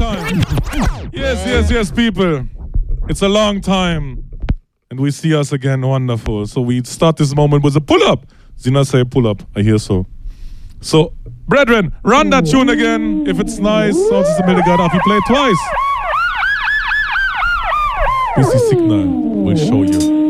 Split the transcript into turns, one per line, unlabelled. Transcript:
time. Yes, people. It's a long time. And we see us again. Wonderful. So we start this moment with a pull-up. Zina say pull-up. I hear so. So, brethren, run that tune again. If it's nice, also the middle guard. If you play it twice. BC Signal will show you.